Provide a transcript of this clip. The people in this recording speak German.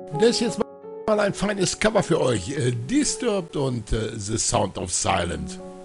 Das ist jetzt mal ein feines Cover für euch. Disturbed und The Sound of Silence.